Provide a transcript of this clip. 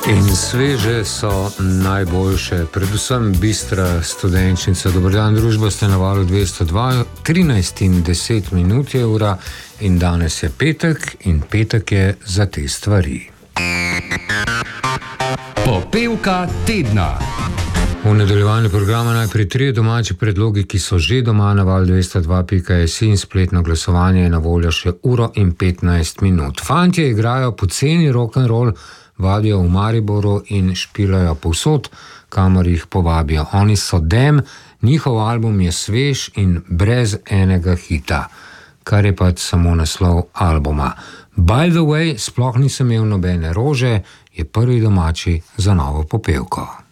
In sveže so najboljše, predvsem bistra studenčnica. Dober dan, družba, ste na valu 202, 13:10 je ura in danes je petek in petek je za te stvari. Popevka tedna. V nadaljevanju programa najprej 3 domači predlogi, ki so že doma na val202.js in spletno glasovanje je na voljo še uro in 15 minut. Fantje igrajo poceni rock'n'roll, vadijo v Mariboru in špilajo povsod, kamor jih povabijo. Oni so Dem, njihov album je svež in brez enega hita, kar je pač samo naslov albuma. By the way, sploh nisem imel nobene rože, je prvi domači za novo popevko.